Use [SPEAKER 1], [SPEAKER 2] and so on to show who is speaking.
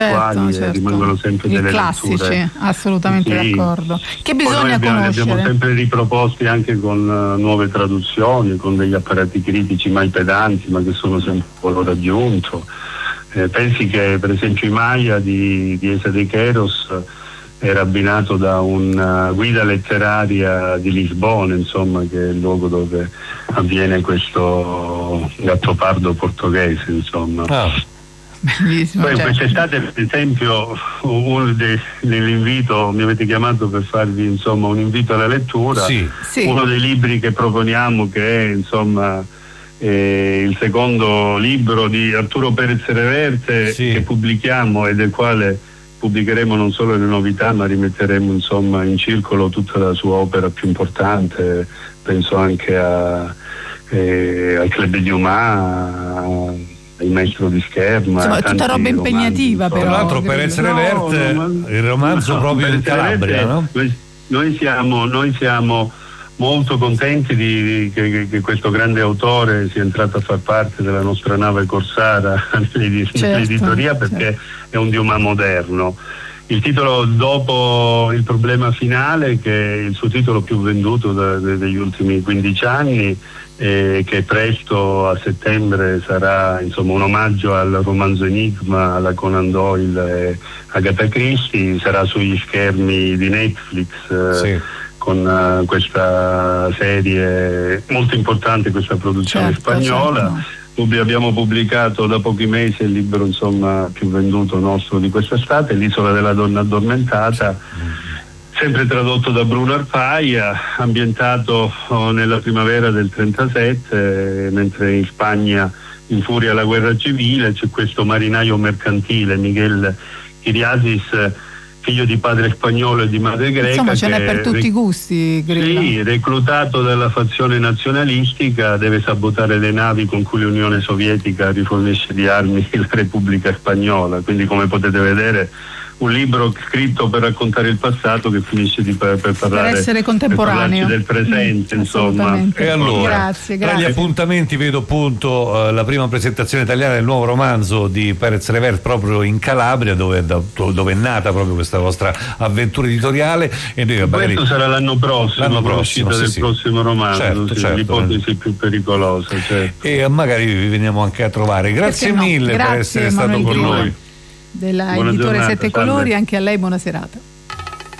[SPEAKER 1] attuali,
[SPEAKER 2] certo.
[SPEAKER 1] rimangono sempre delle
[SPEAKER 2] classici,
[SPEAKER 1] letture.
[SPEAKER 2] assolutamente
[SPEAKER 1] Sì.
[SPEAKER 2] d'accordo. Che
[SPEAKER 1] Poi
[SPEAKER 2] bisogna
[SPEAKER 1] li
[SPEAKER 2] conoscere.
[SPEAKER 1] abbiamo sempre riproposti anche con nuove traduzioni, con degli apparati critici mai pedanti, ma che sono sempre un valore aggiunto. Pensi che per esempio i Maya di Esa de Queiroz era abbinato da una guida letteraria di Lisbona, insomma, che è il luogo dove avviene questo gattopardo portoghese, insomma.
[SPEAKER 2] Bellissimo,
[SPEAKER 1] Poi
[SPEAKER 2] certo.
[SPEAKER 1] quest'estate, per esempio, nell'invito, mi avete chiamato per farvi insomma un invito alla lettura.
[SPEAKER 3] Sì.
[SPEAKER 1] Uno dei libri che proponiamo, che è insomma il secondo libro di Arturo Perez Reverte, che pubblichiamo e del quale pubblicheremo non solo le novità, ma rimetteremo insomma in circolo tutta la sua opera più importante. Penso anche al Club di Dumas, il maestro di scherma.
[SPEAKER 2] Insomma, è tutta roba impegnativa,
[SPEAKER 1] romanzi,
[SPEAKER 2] però.
[SPEAKER 3] Tra l'altro Perez Reverte, il romanzo proprio in Calabria, no?
[SPEAKER 1] Noi siamo molto contenti che questo grande autore sia entrato a far parte della nostra nave corsara nell'editoria, perché è un Dumas moderno. Il titolo, dopo Il problema finale, che è il suo titolo più venduto degli ultimi 15 anni, che presto a settembre sarà insomma un omaggio al romanzo Enigma, alla Conan Doyle e Agatha Christie, sarà sugli schermi di Netflix. Con questa serie molto importante, questa produzione spagnola. Abbiamo pubblicato da pochi mesi il libro insomma più venduto nostro di quest'estate, L'isola della donna addormentata, sempre tradotto da Bruno Arpaia, ambientato nella primavera del 37, mentre in Spagna infuria la guerra civile. C'è questo marinaio mercantile, Miguel Iriasis, figlio di padre spagnolo e di madre greca.
[SPEAKER 2] Insomma, ce n'è per tutti i gusti, Grillo.
[SPEAKER 1] Sì, reclutato dalla fazione nazionalistica, deve sabotare le navi con cui l'Unione Sovietica rifornisce di armi la Repubblica Spagnola. Quindi, come potete vedere, un libro scritto per raccontare il passato che finisce per parlare,
[SPEAKER 2] per essere contemporaneo,
[SPEAKER 1] del presente, insomma.
[SPEAKER 3] E allora,
[SPEAKER 2] grazie.
[SPEAKER 3] Tra gli appuntamenti vedo appunto la prima presentazione italiana del nuovo romanzo di Perez Reverte proprio in Calabria, dove è nata proprio questa vostra avventura editoriale. E noi
[SPEAKER 1] questo sarà l'anno prossimo, l'uscita del prossimo romanzo, l'ipotesi più pericolosa. Certo.
[SPEAKER 3] E magari vi veniamo anche a trovare. Grazie mille per essere stato con noi.
[SPEAKER 2] Della editore Sette Colori, anche a lei buona serata.